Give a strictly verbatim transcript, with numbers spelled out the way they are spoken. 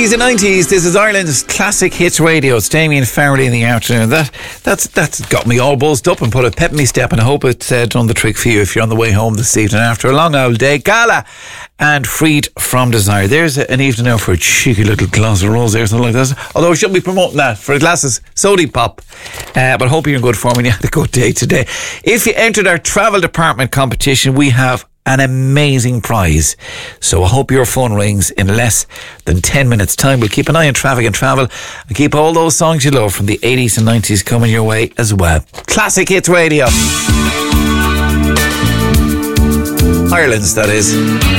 eighties and nineties, this is Ireland's classic hits radio. It's Damien Farrelly in the afternoon. That, that's that's got me all buzzed up and put a pep in my step, and I hope it's uh, done the trick for you if you're on the way home this evening after a long old day. Gala and Freed from Desire. There's a, an evening now for a cheeky little glass of rosé or something like that. Although I shouldn't be promoting that for a glass of sody pop. Uh, but I hope you're in good form and you had a good day today. If you entered our travel department competition, we have an amazing prize. So I hope your phone rings in less than ten minutes time. We'll keep an eye on traffic and travel and keep all those songs you love from the eighties and nineties coming your way as well. Classic Hits Radio. Ireland's, that is.